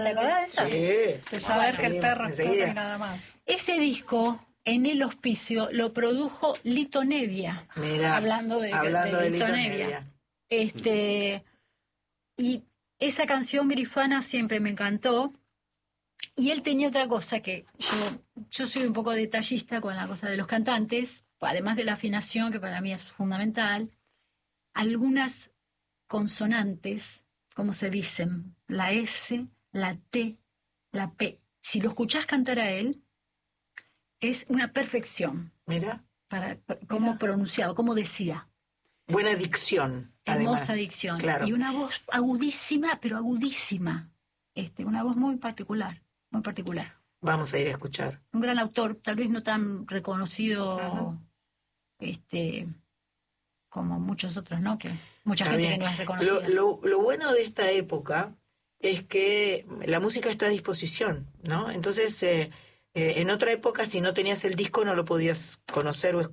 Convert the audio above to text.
¿te acordás de eso? Sí. De saber Sí, que el perro enseguida. corre y nada más. Ese disco, en el hospicio, lo produjo Lito Nevia. Mirá, Hablando de Lito Nevia. Y esa canción Grifana siempre me encantó. Y él tenía otra cosa que yo soy un poco detallista con la cosa de los cantantes, además de la afinación, que para mí es fundamental. Algunas consonantes, como se dicen, la S, la T, la P. Si lo escuchás cantar a él, es una perfección Mira, para cómo pronunciaba, cómo decía. buena dicción, además. Hermosa dicción. Claro. Y una voz agudísima, pero agudísima. Una voz muy particular, muy particular. Vamos a ir a escuchar. Un gran autor, tal vez no tan reconocido como muchos otros, ¿no? Que mucha Está gente bien. que no es reconocida. Lo bueno de esta época es que la música está a disposición, ¿no? Entonces, en otra época, si no tenías el disco, no lo podías conocer o escuchar.